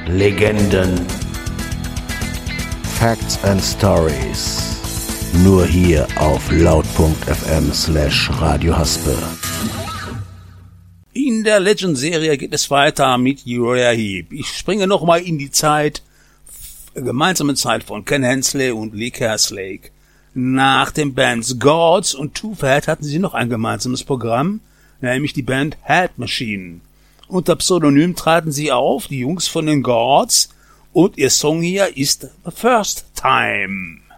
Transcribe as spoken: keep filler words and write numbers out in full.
Legenden, Facts and Stories. Nur hier auf laut.fm slash Radio Haspe. In der Legend-Serie geht es weiter mit Uriah Heep. Ich springe nochmal in die Zeit, gemeinsame Zeit von Ken Hensley und Lee Kerslake. Nach den Bands Gods und Too Fat hatten sie noch ein gemeinsames Programm, nämlich die Band Head Machine. Unter Pseudonym traten sie auf, die Jungs von den Gods, und ihr Song hier ist The First Time.